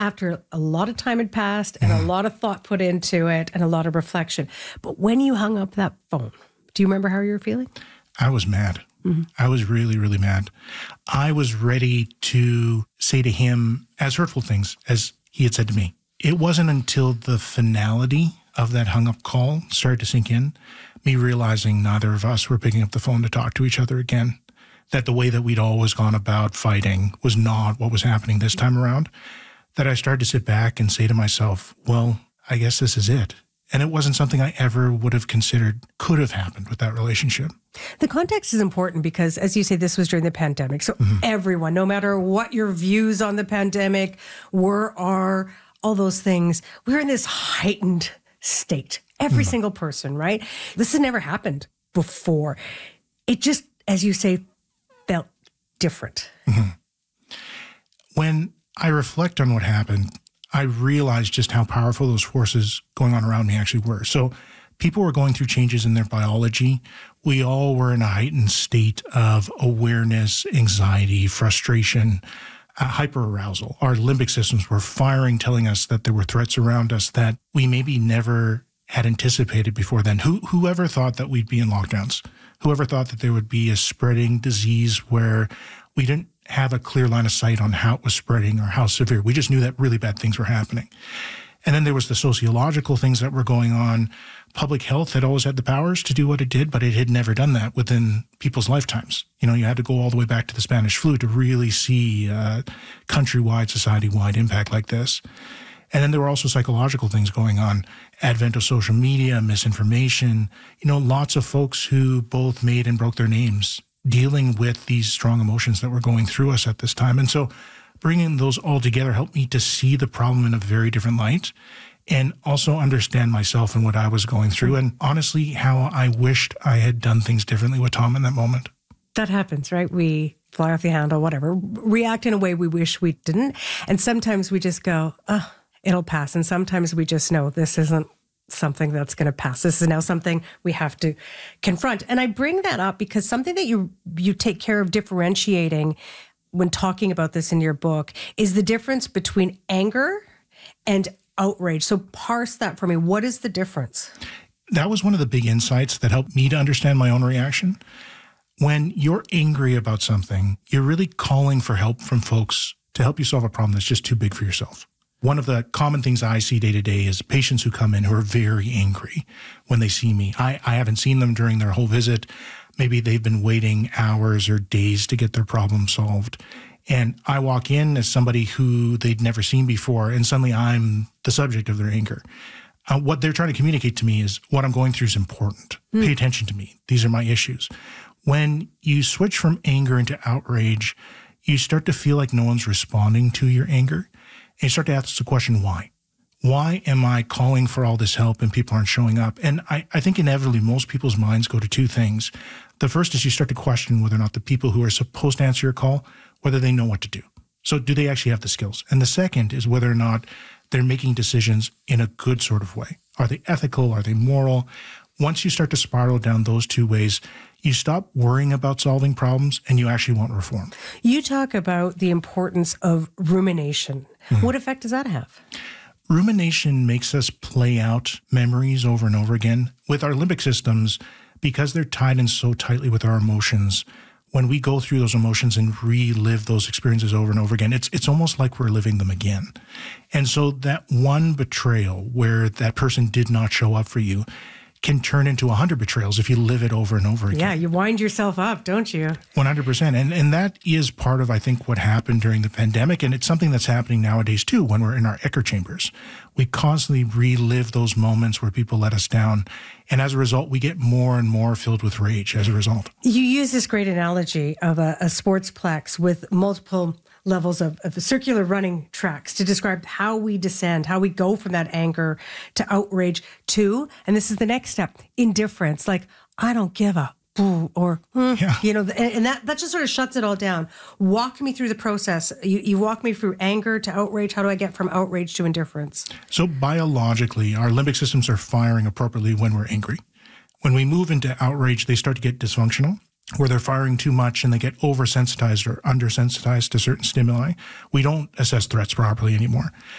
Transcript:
after a lot of time had passed and a lot of thought put into it and a lot of reflection. But when you hung up that phone, do you remember how you were feeling? I was mad. I was really, really mad. I was ready to say to him as hurtful things as he had said to me. It wasn't until the finality of that hung up call started to sink in, me realizing neither of us were picking up the phone to talk to each other again, that the way that we'd always gone about fighting was not what was happening this time around, that I started to sit back and say to myself, well, I guess this is it. And it wasn't something I ever would have considered could have happened with that relationship. The context is important because, as you say, this was during the pandemic. So everyone, no matter what your views on the pandemic were, are, all those things, we're in this heightened state. Every single person, right? This has never happened before. It just, as you say, felt different. When I reflect on what happened, I realized just how powerful those forces going on around me actually were. So people were going through changes in their biology. We all were in a heightened state of awareness, anxiety, frustration, hyperarousal. Our limbic systems were firing, telling us that there were threats around us that we maybe never had anticipated before then. Whoever thought that we'd be in lockdowns? Whoever thought that there would be a spreading disease where we didn't have a clear line of sight on how it was spreading or how severe? We just knew that really bad things were happening. And then there was the sociological things that were going on. Public health had always had the powers to do what it did, but it had never done that within people's lifetimes. You know, you had to go all the way back to the Spanish flu to really see countrywide, society-wide impact like this. And then there were also psychological things going on. Advent of social media, misinformation, lots of folks who both made and broke their names dealing with these strong emotions that were going through us at this time. And so bringing those all together helped me to see the problem in a very different light and also understand myself and what I was going through. And honestly, how I wished I had done things differently with Tom in that moment. That happens, right? We fly off the handle, whatever, react in a way we wish we didn't. And sometimes we just go, oh, it'll pass. And sometimes we just know this isn't something that's going to pass. This is now something we have to confront. And I bring that up because something that you take care of differentiating when talking about this in your book is the difference between anger and outrage. So parse that for me. What is the difference? That was one of the big insights that helped me to understand my own reaction. When you're angry about something, you're really calling for help from folks to help you solve a problem that's just too big for yourself. One of the common things I see day to day is patients who come in who are very angry when they see me. I haven't seen them during their whole visit. Maybe they've been waiting hours or days to get their problem solved. And I walk in as somebody who they'd never seen before, and suddenly I'm the subject of their anger. What they're trying to communicate to me is what I'm going through is important. Pay attention to me. These are my issues. When you switch from anger into outrage, you start to feel like no one's responding to your anger. And you start to ask the question, why? Why am I calling for all this help and people aren't showing up? And I think inevitably most people's minds go to two things. The first is you start to question whether or not the people who are supposed to answer your call, whether they know what to do. So do they actually have the skills? And the second is whether or not they're making decisions in a good sort of way. Are they ethical? Are they moral? Once you start to spiral down those two ways, you stop worrying about solving problems and you actually want reform. You talk about the importance of rumination. What effect does that have? Rumination makes us play out memories over and over again. With our limbic systems, because they're tied in so tightly with our emotions, when we go through those emotions and relive those experiences over and over again, it's almost like we're living them again. And so that one betrayal where that person did not show up for you can turn into 100 betrayals if you live it over and over again. Yeah, you wind yourself up, don't you? 100%. And that is part of, I think, what happened during the pandemic. And it's something that's happening nowadays, too, when we're in our echo chambers. We constantly relive those moments where people let us down. And as a result, we get more and more filled with rage as a result. You use this great analogy of a sportsplex with multiple levels of circular running tracks to describe how we descend, how we go from that anger to outrage to, and this is the next step, indifference. Like, I don't give a boo or, and that just sort of shuts it all down. Walk me through the process. You walk me through anger to outrage. How do I get from outrage to indifference? So biologically, our limbic systems are firing appropriately when we're angry. When we move into outrage, they start to get dysfunctional, where they're firing too much and they get oversensitized or undersensitized to certain stimuli. We don't assess threats properly anymore.